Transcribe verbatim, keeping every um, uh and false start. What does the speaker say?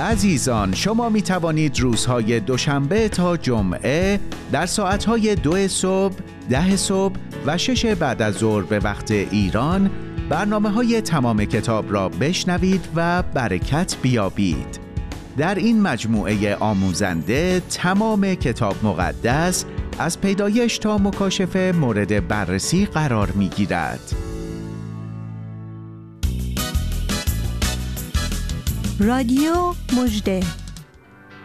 عزیزان، شما می توانید روزهای دوشنبه تا جمعه در ساعتهای دو صبح، ده صبح و شش بعد از ظهر به وقت ایران برنامه‌های تمام کتاب را بشنوید و برکت بیابید. در این مجموعه آموزنده تمام کتاب مقدس از پیدایش تا مکاشفه مورد بررسی قرار می‌گیرد. رادیو مژده